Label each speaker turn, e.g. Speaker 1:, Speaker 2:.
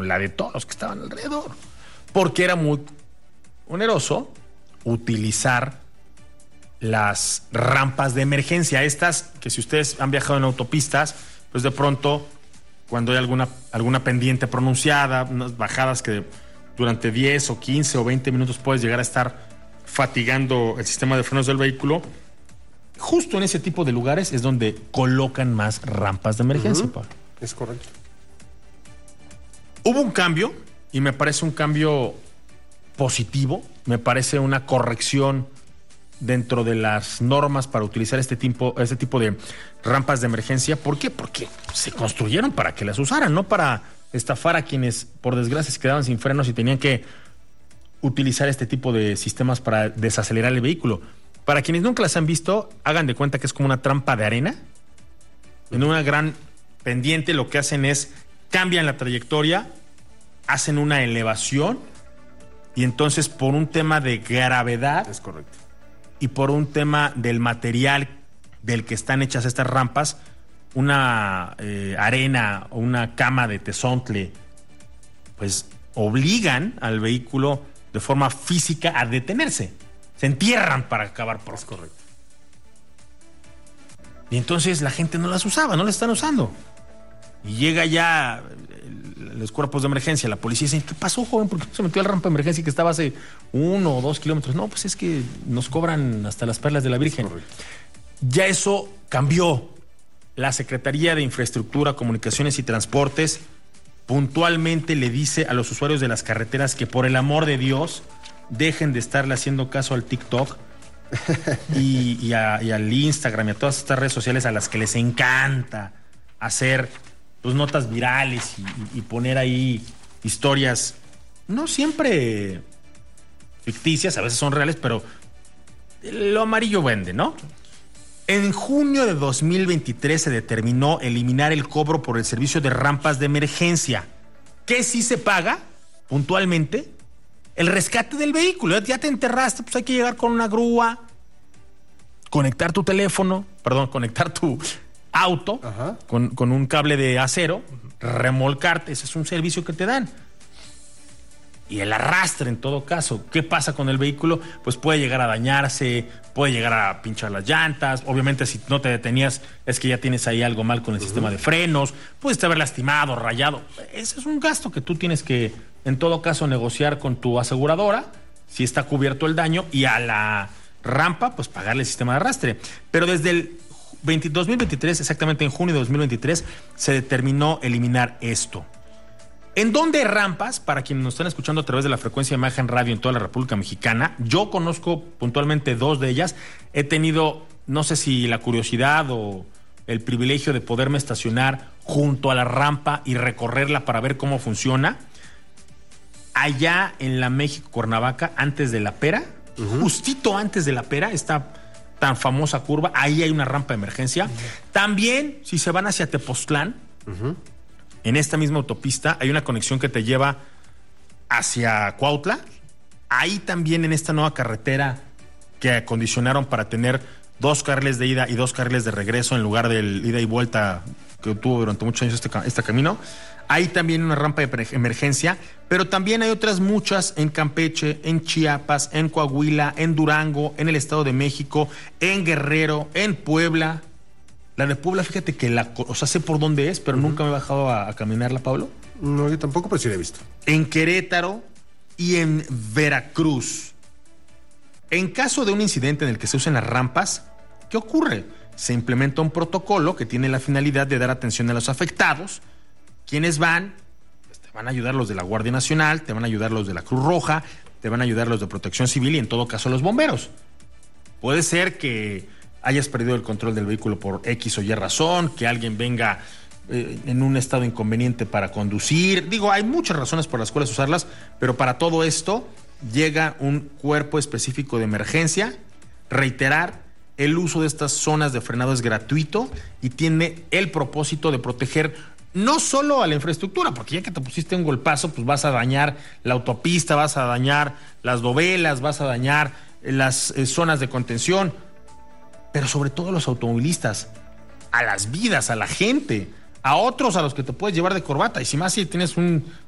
Speaker 1: la de todos los que estaban alrededor. Porque era muy oneroso utilizar las rampas de emergencia. Estas que si ustedes han viajado en autopistas, pues de pronto cuando hay alguna pendiente pronunciada, unas bajadas que durante 10 o 15 o 20 minutos puedes llegar a estar fatigando el sistema de frenos del vehículo. Justo en ese tipo de lugares es donde colocan más rampas de emergencia, Pablo.
Speaker 2: Es correcto.
Speaker 1: Hubo un cambio, y me parece un cambio positivo, me parece una corrección dentro de las normas para utilizar este tipo de rampas de emergencia. ¿Por qué? Porque se construyeron para que las usaran, no para estafar a quienes, por desgracia, se quedaban sin frenos y tenían que utilizar este tipo de sistemas para desacelerar el vehículo. Para quienes nunca las han visto, hagan de cuenta que es como una trampa de arena. En una gran pendiente lo que hacen es cambian la trayectoria, hacen una elevación y entonces por un tema de gravedad,
Speaker 2: es correcto,
Speaker 1: y por un tema del material del que están hechas estas rampas, una arena o una cama de tezontle, pues obligan al vehículo de forma física a detenerse. Se entierran para acabar por...
Speaker 2: Es correcto.
Speaker 1: Y entonces la gente no las usaba, no las están usando. Y llega ya los cuerpos de emergencia, la policía dice, ¿qué pasó, joven? ¿Por qué no se metió a la rampa de emergencia que estaba hace 1 o 2 kilómetros? No, pues es que nos cobran hasta las perlas de la Virgen. Ya eso cambió. La Secretaría de Infraestructura, Comunicaciones y Transportes puntualmente le dice a los usuarios de las carreteras que por el amor de Dios dejen de estarle haciendo caso al TikTok y al Instagram y a todas estas redes sociales a las que les encanta hacer pues notas virales y poner ahí historias no siempre ficticias, a veces son reales, pero lo amarillo vende, ¿no? En junio de 2023 se determinó eliminar el cobro por el servicio de rampas de emergencia. ¿Qué sí se paga puntualmente? El rescate del vehículo. Ya te enterraste, pues hay que llegar con una grúa, conectar tu auto con un cable de acero, remolcarte. Ese es un servicio que te dan. Y el arrastre, en todo caso. ¿Qué pasa con el vehículo? Pues puede llegar a dañarse, puede llegar a pinchar las llantas. Obviamente, si no te detenías, es que ya tienes ahí algo mal con el sistema de frenos. Puedes haber lastimado, rayado. Ese es un gasto que tú tienes que, en todo caso, negociar con tu aseguradora, si está cubierto el daño, y a la rampa, pues pagarle el sistema de arrastre. Pero desde el 2023, exactamente en junio de 2023, se determinó eliminar esto. ¿En dónde hay rampas? Para quienes nos están escuchando a través de la frecuencia de Imagen Radio en toda la República Mexicana, yo conozco puntualmente 2 de ellas. He tenido, no sé si la curiosidad o el privilegio de poderme estacionar junto a la rampa y recorrerla para ver cómo funciona. Allá en la México-Cuernavaca, antes de la Pera, justito antes de la Pera, esta tan famosa curva, ahí hay una rampa de emergencia. También, si se van hacia Tepoztlán, en esta misma autopista hay una conexión que te lleva hacia Cuautla. Ahí también, en esta nueva carretera que acondicionaron para tener 2 carriles de ida y 2 carriles de regreso en lugar del ida y vuelta que tuvo durante muchos años este camino, hay también una rampa de emergencia, pero también hay otras muchas en Campeche, en Chiapas, en Coahuila, en Durango, en el Estado de México, en Guerrero, en Puebla. La de Puebla, fíjate que sé por dónde es, pero nunca me he bajado a caminarla, Pablo.
Speaker 2: No, yo tampoco, pero sí la he visto.
Speaker 1: En Querétaro y en Veracruz. En caso de un incidente en el que se usen las rampas, ¿qué ocurre? Se implementa un protocolo que tiene la finalidad de dar atención a los afectados. ¿Quiénes van? Pues te van a ayudar los de la Guardia Nacional, te van a ayudar los de la Cruz Roja, te van a ayudar los de Protección Civil y en todo caso los bomberos. Puede ser que hayas perdido el control del vehículo por X o Y razón, que alguien venga en un estado inconveniente para conducir. Digo, hay muchas razones por las cuales usarlas, pero para todo esto llega un cuerpo específico de emergencia. Reiterar, el uso de estas zonas de frenado es gratuito y tiene el propósito de proteger no solo a la infraestructura, porque ya que te pusiste un golpazo, pues vas a dañar la autopista, vas a dañar las dovelas, vas a dañar las zonas de contención, pero sobre todo a los automovilistas, a las vidas, a la gente, a otros a los que te puedes llevar de corbata. Y si más si tienes un